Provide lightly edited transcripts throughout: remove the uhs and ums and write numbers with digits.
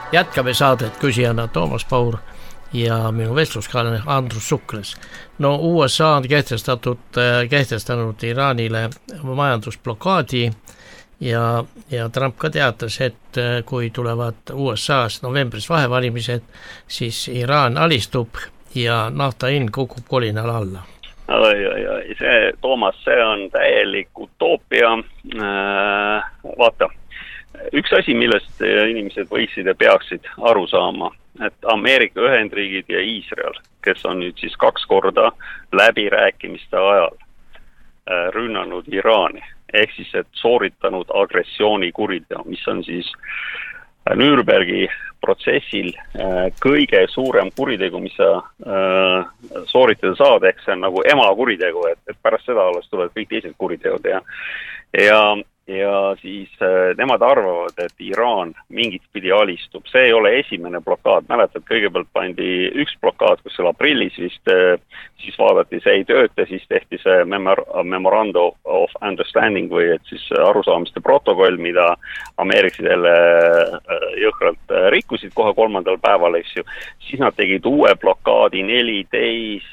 Jätkame saadet küsijana Toomas Paur ja minu vestluskaaslane Andrus Sukles. No USA on kehtestanud Iraanile majandusblokaadi ja Trump ka teatas, et kui tulevad USA's novembris vahevalimised, siis Iraan alistub ja nafta hind kukub kolinal alla. See, Toomas, see on täielik utoopia. Vaata, üks asi, millest inimesed võiksid ja peaksid aru saama, et Ameerika Ühendriigid ja Iisrael, kes on nüüd siis 2 korda läbirääkimiste ajal rünnanud Iraani, ehk siis, et sooritanud agressioonikuriteo, mis on siis Nürnbergi protsessil kõige suurem kuritegu, mis sa sooritada saad, ehk see on nagu ema kuritegu, et pärast seda alles tulevad kõik teised kuriteod ja siis nemad arvavad, et Iraan mingit pidi alistub. See ei ole esimene blokaad. Mäletad, kõigepealt pandi üks blokaad, kus seal aprillis vist siis vaadati, see ei tööta, siis tehti see Memorandum of Understanding või et siis arusaamiste protokoll, mida ameeriklased jälle jõhkralt rikkusid kohe 3. päeval, eks ju. Siis nad tegid uue blokaadi 14.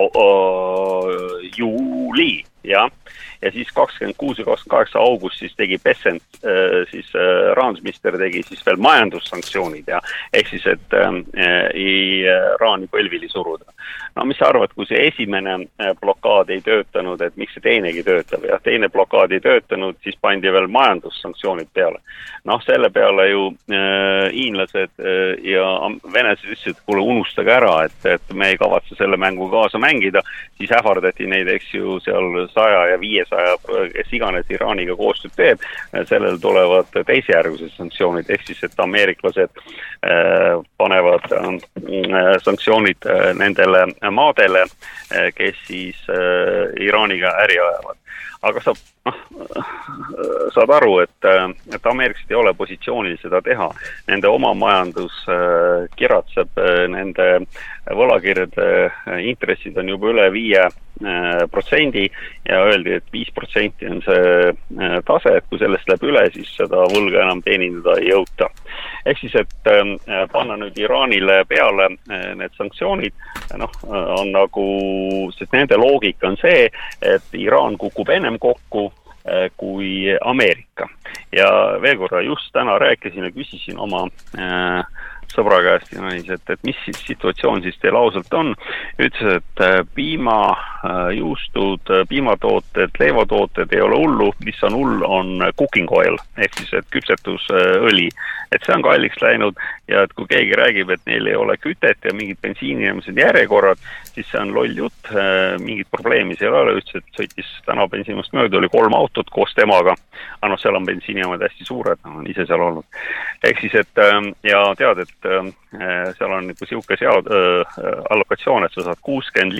juuli, ja siis 26. ja 28. august siis tegi Bessent, siis rahandusminister tegi siis veel majandussanktsioonid, ja ehk siis, et Iraani põlvili suruda. No mis sa arvad, kui see esimene blokaad ei töötanud, et miks see teinegi töötab? Ja teine blokaad ei töötanud, siis pandi veel majandussanktsioonid peale. Noh, selle peale ju hiinlased ja venelased ütlesid, et kuule, unustage ära, et me ei kavatse selle mängu kaasa mängida, siis ähvardati neid, eks ju, seal 100 ja 500, kes iganes Iraaniga koostööd teeb, sellel tulevad teisejärgused sanktsioonid, ehk siis, et ameeriklased panevad sanktsioonid nendele maadele, kes siis Iraaniga äri ajavad. Aga saad aru, et ameeriklased ei ole positsioonil seda teha. Nende oma majandus kiratseb, nende võlakirjade intressid on juba üle 5% ja öeldi, et 5% on see tase, et kui sellest läheb üle, siis seda võlga enam teenindada ei jõuta. Ehk siis, et panna nüüd Iraanile peale need sanktsioonid, on nagu, sest nende loogika on see, et Iraan kukub ennem kokku kui Ameerika. Ja veel korra just täna rääkisin ja küsisin oma sõbra käest, et mis situatsioon siis teil ausalt on. Ütles, et piimajuustud, piimatooted, leivotooted ei ole hullu, mis on hull, on cooking oil, ehk siis, et küpsetusõli. Et see on kalliks läinud ja et kui keegi räägib, et neil ei ole kütet ja mingid bensiinijaamad järjekorrad, siis see on loll jutt, mingid probleemi see ei ole. Ütles, et sõitis täna bensiinimast mööda, oli 3 autot koos temaga, aga seal on bensiinijaamad hästi suured, on ise seal olnud. Ehk siis, et ja tead, et seal on siuke allokatsioon, et sa saad 60